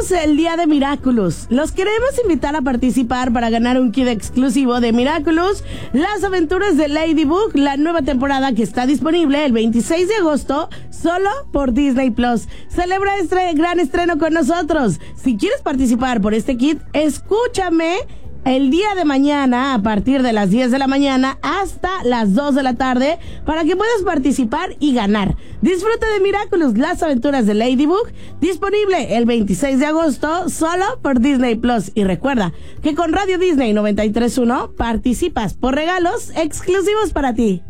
es el día de Miraculous. Los queremos invitar a participar para ganar un kit exclusivo de Miraculous, Las Aventuras de Ladybug, la nueva temporada que está disponible el 26 de agosto solo por Disney Plus. Celebra este gran estreno con nosotros. Si quieres participar por este kit, escúchame el día de mañana a partir de las 10 de la mañana hasta las 2 de la tarde para que puedas participar y ganar. Disfruta de Miraculous, Las Aventuras de Ladybug, disponible el 26 de agosto solo por Disney Plus. Y recuerda que con Radio Disney 93.1 participas por regalos exclusivos para ti.